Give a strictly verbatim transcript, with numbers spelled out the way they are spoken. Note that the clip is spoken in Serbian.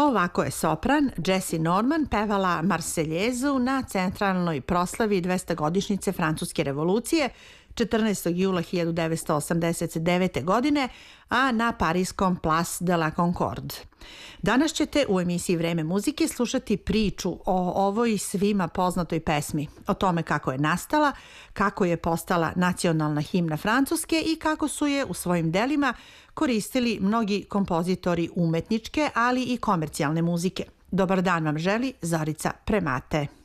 Ovako je sopran Jessie Norman pevala Marseljezu na centralnoj proslavi dvestogodišnjice Francuske revolucije četrnaestog jula hiljadu devetsto osamdeset devete. godine, a na pariskom Place de la Concorde. Danas ćete u emisiji Vreme muzike slušati priču o ovoj svima poznatoj pesmi, o tome kako je nastala, kako je postala nacionalna himna Francuske i kako su je u svojim delima koristili mnogi kompozitori umetničke, ali i komercijalne muzike. Dobar dan vam želi Zorica Premate.